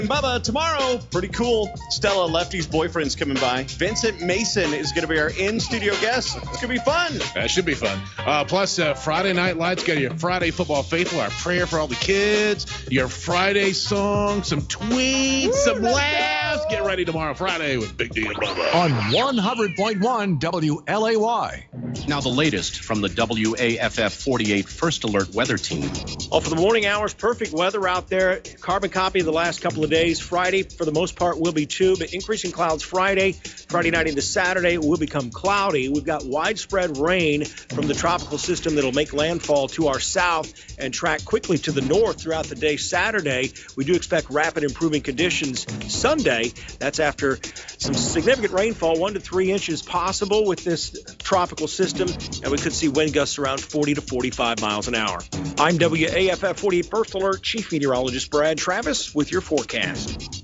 Bubba, tomorrow, pretty cool. Stella Lefty's boyfriend's coming by. Vincent Mason is going to be our in-studio guest. It's going to be fun. That should be fun. Plus, Friday Night Lights, got your Friday Football Faithful, our prayer for all the kids, your Friday song, some tweets, some laughs. Get ready tomorrow, Friday, with Big D and Bubba. On 100.1 WLAY. Now the latest from the WAFF 48 First Alert Weather Team. For the morning hours, perfect weather out there. Carbon copy of the last couple of days. Friday, for the most part, will be too, but increasing clouds Friday night into Saturday will become cloudy. We've got widespread rain from the tropical system that'll make landfall to our south and track quickly to the north throughout the day Saturday. We do expect rapid improving conditions Sunday. That's after some significant rainfall, 1 to 3 inches possible with this tropical system, and we could see wind gusts around 40 to 45 miles an hour. I'm WAFF 48 First Alert Chief Meteorologist Brad Travis with your forecast.